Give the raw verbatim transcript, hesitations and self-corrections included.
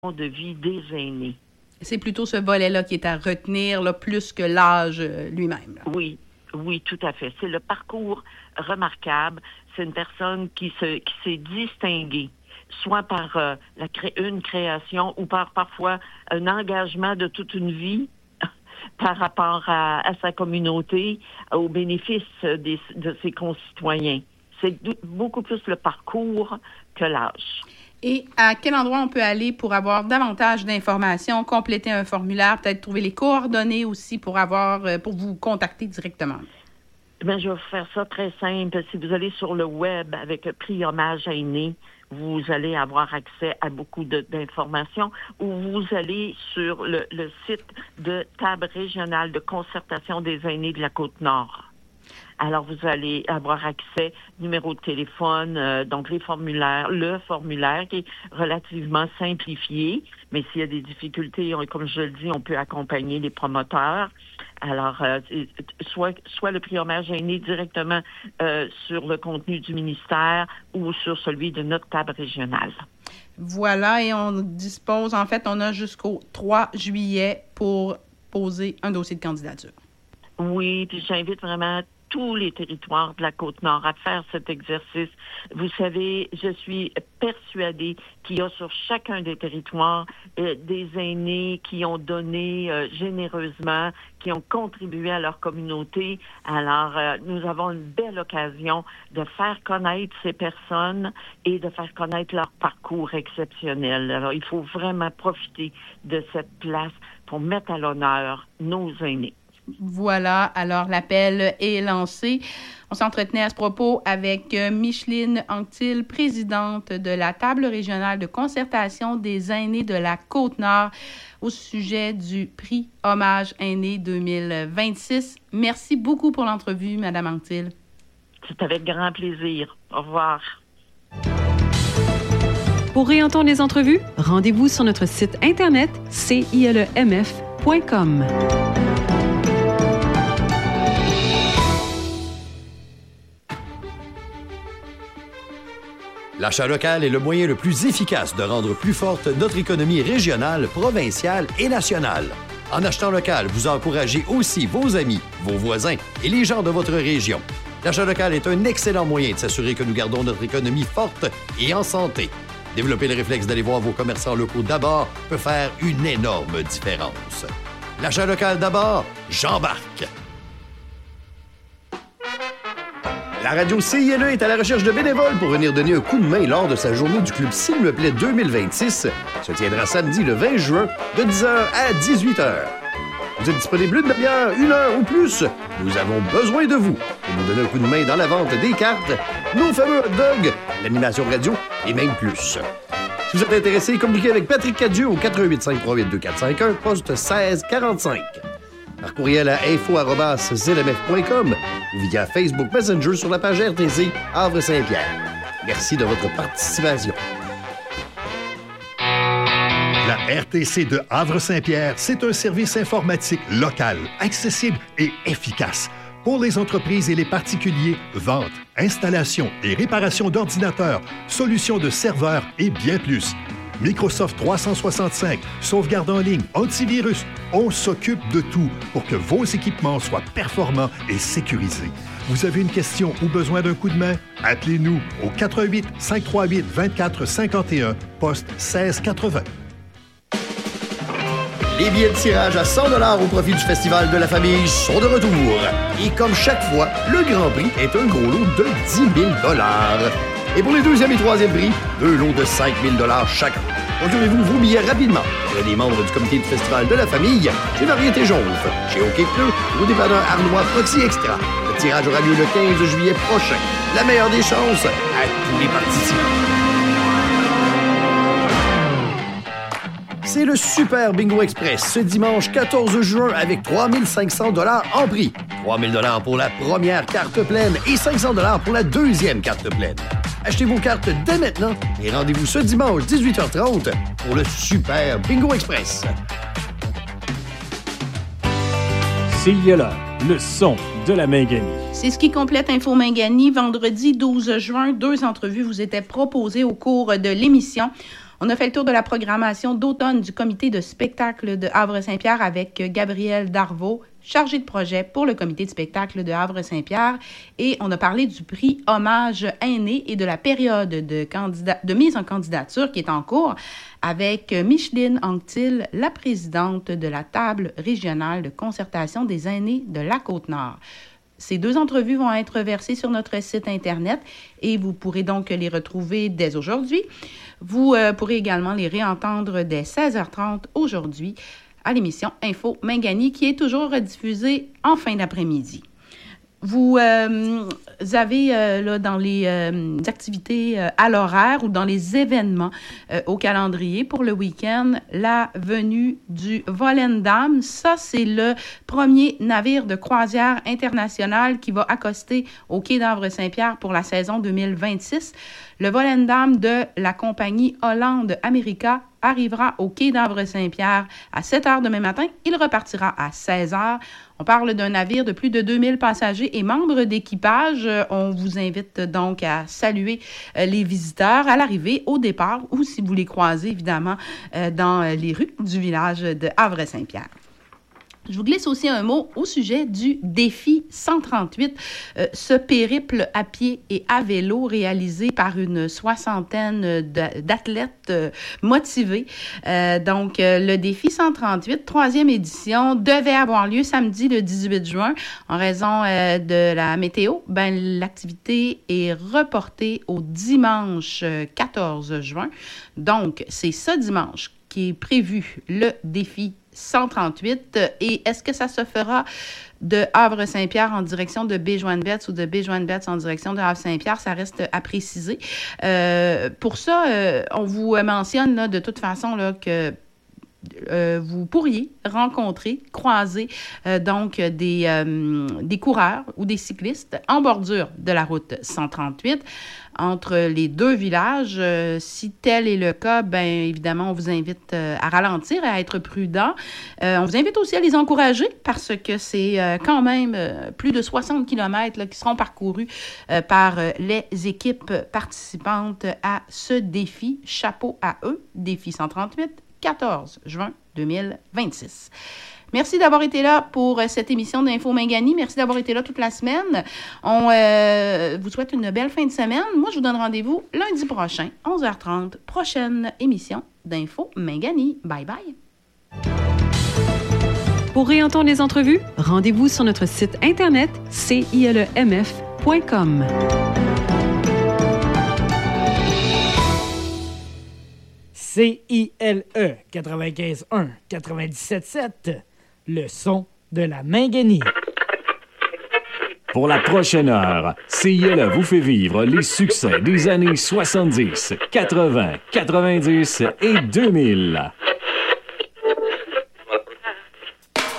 de vie des aînés. C'est plutôt ce volet-là qui est à retenir, là, plus que l'âge euh, lui-même. Là. Oui, oui, tout à fait. C'est le parcours remarquable. C'est une personne qui se qui s'est distinguée, soit par euh, la cré- une création ou par parfois un engagement de toute une vie par rapport à, à sa communauté, au bénéfice des, de ses concitoyens. C'est beaucoup plus le parcours que l'âge. Et à quel endroit on peut aller pour avoir davantage d'informations, compléter un formulaire, peut-être trouver les coordonnées aussi pour avoir pour vous contacter directement? Bien, je vais vous faire ça très simple. Si vous allez sur le web avec le prix Hommage Aîné, vous allez avoir accès à beaucoup de, d'informations, ou vous allez sur le, le site de Table régionale de concertation des aînés de la Côte-Nord. Alors, vous allez avoir accès, numéro de téléphone, euh, donc les formulaires, le formulaire qui est relativement simplifié, mais s'il y a des difficultés, on, comme je le dis, on peut accompagner les promoteurs. Alors, euh, soit, soit le prix Hommage Aîné directement euh, sur le contenu du ministère ou sur celui de notre table régionale. Voilà, et on dispose, en fait, on a jusqu'au trois juillet pour poser un dossier de candidature. Oui, puis j'invite vraiment tous les territoires de la Côte-Nord à faire cet exercice. Vous savez, je suis persuadée qu'il y a sur chacun des territoires euh, des aînés qui ont donné euh, généreusement, qui ont contribué à leur communauté. Alors, euh, nous avons une belle occasion de faire connaître ces personnes et de faire connaître leur parcours exceptionnel. Alors, il faut vraiment profiter de cette place pour mettre à l'honneur nos aînés. Voilà, alors l'appel est lancé. On s'entretenait à ce propos avec Micheline Anctil, présidente de la Table régionale de concertation des aînés de la Côte-Nord au sujet du prix Hommage Aîné deux mille vingt-six. Merci beaucoup pour l'entrevue, Madame Anctil. C'est avec grand plaisir. Au revoir. Pour réentendre les entrevues, rendez-vous sur notre site internet c i l e m f point com. L'achat local est le moyen le plus efficace de rendre plus forte notre économie régionale, provinciale et nationale. En achetant local, vous encouragez aussi vos amis, vos voisins et les gens de votre région. L'achat local est un excellent moyen de s'assurer que nous gardons notre économie forte et en santé. Développer le réflexe d'aller voir vos commerçants locaux d'abord peut faire une énorme différence. L'achat local d'abord, j'embarque! La radio C I L E est à la recherche de bénévoles pour venir donner un coup de main lors de sa journée du club S'il me plaît deux mille vingt-six. Se tiendra samedi le vingt juin de dix heures à dix-huit heures. Vous êtes disponible une demi-heure, une heure ou plus? Nous avons besoin de vous pour nous donner un coup de main dans la vente des cartes, nos fameux hot dogs, l'animation radio et même plus. Si vous êtes intéressé, communiquez avec Patrick Cadieux au quatre un huit cinq trois huit deux quatre cinq un, poste seize quarante-cinq. Par courriel à info arobase z m f point com ou via Facebook Messenger sur la page R T C Havre-Saint-Pierre. Merci de votre participation. La R T C de Havre-Saint-Pierre, c'est un service informatique local, accessible et efficace. Pour les entreprises et les particuliers, vente, installation et réparation d'ordinateurs, solutions de serveurs et bien plus. Microsoft trois cent soixante-cinq, sauvegarde en ligne, antivirus, on s'occupe de tout pour que vos équipements soient performants et sécurisés. Vous avez une question ou besoin d'un coup de main? Appelez-nous au quatre un huit cinq trois huit vingt-quatre cinquante et un, poste seize quatre-vingts. Les billets de tirage à cent dollars au profit du Festival de la famille sont de retour. Et comme chaque fois, le Grand Prix est un gros lot de dix mille dollars. Et pour les deuxième et troisième prix, deux lots de cinq mille dollars chacun. Procurez-vous vos billets rapidement. Vous des membres du comité du Festival de la famille, chez Variété Jaune, chez OK Pneu, ou dépanneur Arnois Proxy Extra. Le tirage aura lieu le quinze juillet prochain. La meilleure des chances à tous les participants. C'est le Super Bingo Express ce dimanche quatorze juin avec trois mille cinq cents dollars en prix. trois mille dollars pour la première carte pleine et cinq cents dollars pour la deuxième carte pleine. Achetez vos cartes dès maintenant et rendez-vous ce dimanche dix-huit heures trente pour le Super Bingo Express. C I L E, le son de la Mingani. C'est ce qui complète Info Mingani. Vendredi douze juin, deux entrevues vous étaient proposées au cours de l'émission. On a fait le tour de la programmation d'automne du comité de spectacle de Havre-Saint-Pierre avec Gabriel Darvaux, chargé de projet pour le comité de spectacle de Havre-Saint-Pierre. Et on a parlé du prix Hommage Aîné et de la période de, candidat, de mise en candidature qui est en cours avec Micheline Anctil, la présidente de la table régionale de concertation des aînés de la Côte-Nord. Ces deux entrevues vont être versées sur notre site Internet et vous pourrez donc les retrouver dès aujourd'hui. Vous euh, pourrez également les réentendre dès seize heures trente aujourd'hui à l'émission Info Mingani qui est toujours rediffusée en fin d'après-midi. Vous euh, avez euh, là, dans les euh, activités euh, à l'horaire ou dans les événements euh, au calendrier pour le week-end, la venue du Volendam. Ça, c'est le premier navire de croisière international qui va accoster au quai d'Havre-Saint-Pierre pour la saison deux mille vingt-six. Le Volendam de la compagnie Hollande America arrivera au quai d'Havre-Saint-Pierre à sept heures demain matin. Il repartira à seize heures. On parle d'un navire de plus de deux mille passagers et membres d'équipage. On vous invite donc à saluer les visiteurs à l'arrivée, au départ, ou si vous les croisez, évidemment, dans les rues du village de Havre-Saint-Pierre. Je vous glisse aussi un mot au sujet du défi cent trente-huit, euh, ce périple à pied et à vélo réalisé par une soixantaine d'athlètes euh, motivés. Euh, donc, euh, le défi cent trente-huit, troisième édition, devait avoir lieu samedi le dix-huit juin. En raison euh, de la météo, ben, l'activité est reportée au dimanche quatorze juin. Donc, c'est ce dimanche qui est prévu le défi cent trente-huit. Et est-ce que ça se fera de Havre-Saint-Pierre en direction de Baie-Joinvette ou de Baie-Joinvette en direction de Havre-Saint-Pierre? Ça reste à préciser. Euh, pour ça, euh, on vous mentionne là, de toute façon là, que Euh, vous pourriez rencontrer, croiser euh, donc des, euh, des coureurs ou des cyclistes en bordure de la route cent trente-huit entre les deux villages. Euh, si tel est le cas, bien évidemment, on vous invite euh, à ralentir et à être prudent. Euh, on vous invite aussi à les encourager parce que c'est euh, quand même euh, plus de soixante kilomètres là, qui seront parcourus euh, par euh, les équipes participantes à ce défi. Chapeau à eux, défi cent trente-huit. quatorze juin deux mille vingt-six. Merci d'avoir été là pour cette émission d'Info Mingani. Merci d'avoir été là toute la semaine. On euh, vous souhaite une belle fin de semaine. Moi, je vous donne rendez-vous lundi prochain, onze heures trente, prochaine émission d'Info Mingani. Bye bye. Pour réentendre les entrevues, rendez-vous sur notre site internet c i l e m f point com. C I L E quatre-vingt-quinze un quatre-vingt-dix-sept sept, le son de la Mingani. Pour la prochaine heure, C I L E vous fait vivre les succès des années soixante-dix, quatre-vingts, quatre-vingt-dix et deux mille.